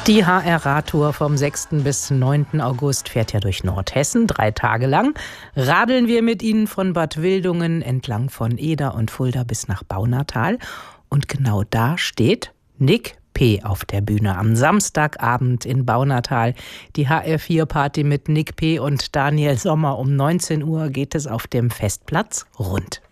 Die HR-Radtour vom 6. bis 9. August fährt ja durch Nordhessen, 3 Tage lang. Radeln wir mit Ihnen von Bad Wildungen entlang von Eder und Fulda bis nach Baunatal. Und genau da steht Nick P. auf der Bühne am Samstagabend in Baunatal. Die HR4-Party mit Nick P. und Daniel Sommer. Um 19 Uhr geht es auf dem Festplatz rund.